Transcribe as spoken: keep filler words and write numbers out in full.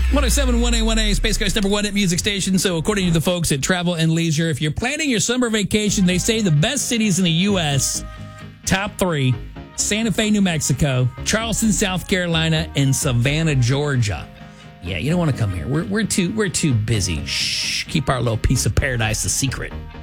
one oh seven point one A one A, Space Coast number one hit music station. So according to the folks at Travel and Leisure, if you're planning your summer vacation, they say the best cities in the U S, top three, Santa Fe, New Mexico, Charleston, South Carolina, and Savannah, Georgia. Yeah, you don't want to come here. We're we're too we're too busy. Shh, keep our little piece of paradise a secret.